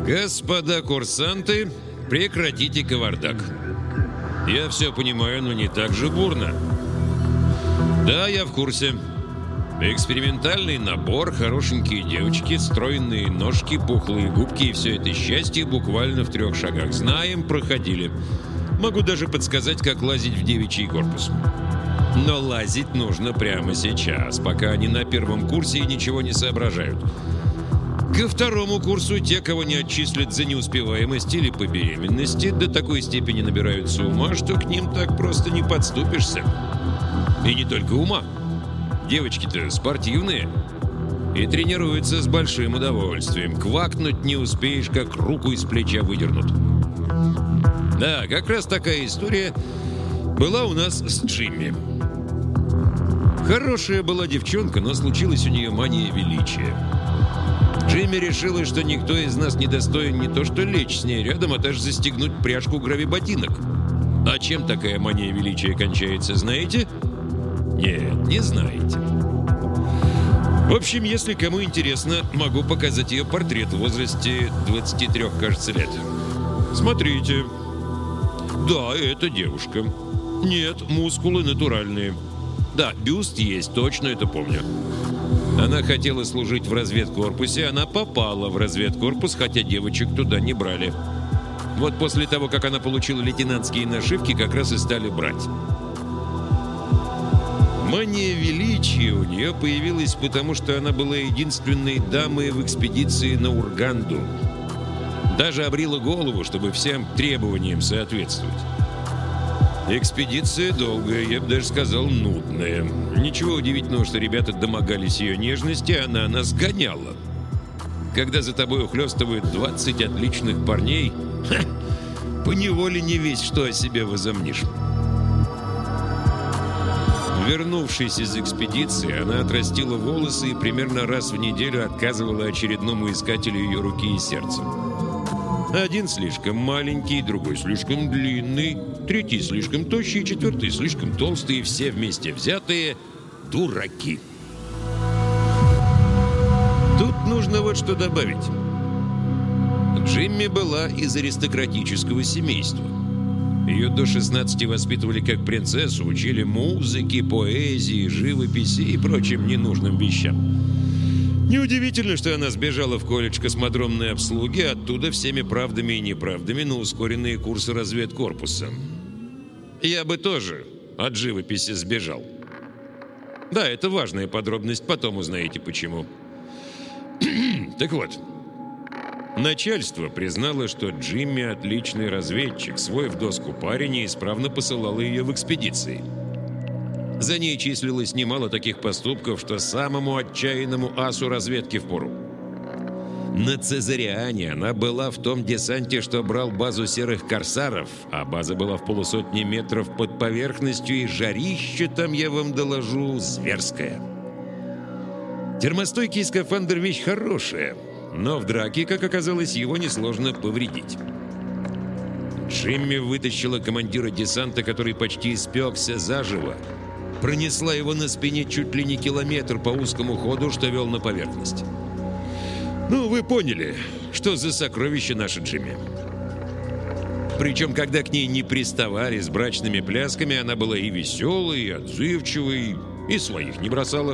Господа курсанты, прекратите кавардак. Я все понимаю, но не так же бурно. Да, я в курсе. Экспериментальный набор, хорошенькие девочки, стройные ножки, пухлые губки и все это счастье буквально в 3 шагах. Знаем, проходили. Могу даже подсказать, как лазить в девичий корпус. Но лазить нужно прямо сейчас, пока они на 1 курсе и ничего не соображают. Ко 2 курсу те, кого не отчислят за неуспеваемость или по беременности, до такой степени набираются ума, что к ним так просто не подступишься. И не только ума. Девочки-то спортивные и тренируются с большим удовольствием. Квакнуть не успеешь, как руку из плеча выдернут. Да, как раз такая история была у нас с Джимми. Хорошая была девчонка, но случилась у нее мания величия. Джимми решила, что никто из нас не достоин не то что лечь с ней рядом, а даже застегнуть пряжку гравиботинок. А чем такая мания величия кончается, знаете? Нет, не знаете. В общем, если кому интересно, могу показать ее портрет в возрасте 23, кажется, лет. Смотрите. Да, это девушка. Нет, мускулы натуральные. Да, бюст есть, точно это помню. Она хотела служить в разведкорпусе, она попала в разведкорпус, хотя девочек туда не брали. Вот после того, как она получила лейтенантские нашивки, как раз и стали брать. Мания величия у нее появилась, потому что она была единственной дамой в экспедиции на Урганду. Даже обрила голову, чтобы всем требованиям соответствовать. Экспедиция долгая, я бы даже сказал, нудная. Ничего удивительного, что ребята домогались ее нежности, она нас гоняла. Когда за тобой ухлёстывают 20 отличных парней, поневоле не весь, что о себе возомнишь. Вернувшись из экспедиции, она отрастила волосы и примерно раз в неделю отказывала очередному искателю ее руки и сердца. Один слишком маленький, другой слишком длинный, третий слишком тощий, четвертый слишком толстый, все вместе взятые дураки. Тут нужно вот что добавить. Джимми была из аристократического семейства. Ее до 16 воспитывали как принцессу, учили музыке, поэзии, живописи и прочим ненужным вещам. Неудивительно, что она сбежала в колледж космодромной обслуги, оттуда всеми правдами и неправдами на ускоренные курсы разведкорпуса. Я бы тоже от живописи сбежал. Да, это важная подробность, потом узнаете почему. Так вот, начальство признало, что Джимми отличный разведчик, свой в доску парень и исправно посылало ее в экспедиции. За ней числилось немало таких поступков, что самому отчаянному асу разведки впору. На Цезариане она была в том десанте, что брал базу серых корсаров, а база была в 150 метров под поверхностью, и жарище там, я вам доложу, зверское. Термостойкий скафандр — вещь хорошая, но в драке, как оказалось, его несложно повредить. Джимми вытащила командира десанта, который почти испекся заживо, пронесла его на спине чуть ли не километр по узкому ходу, что вел на поверхность. Ну, вы поняли, что за сокровище наше Джимми. Причем, когда к ней не приставали с брачными плясками, она была и веселой, и отзывчивой, и своих не бросала.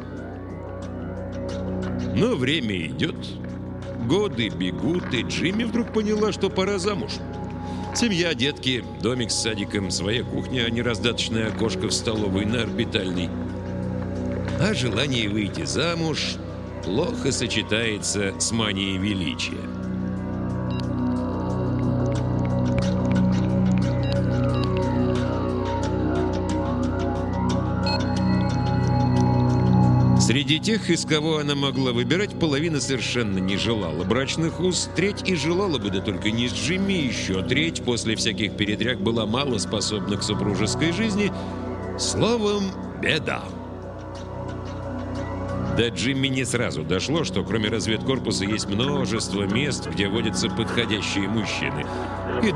Но время идет, годы бегут, и Джимми вдруг поняла, что пора замуж. Семья, детки, домик с садиком, своя кухня, а не раздаточное окошко в столовой на Орбитальной. А желание выйти замуж плохо сочетается с манией величия. Среди тех, из кого она могла выбирать, половина совершенно не желала брачных уз, треть и желала бы, да только не с Джимми, еще треть после всяких передряг была мало способна к супружеской жизни. Словом, беда. До Джимми не сразу дошло, что кроме разведкорпуса есть множество мест, где водятся подходящие мужчины. И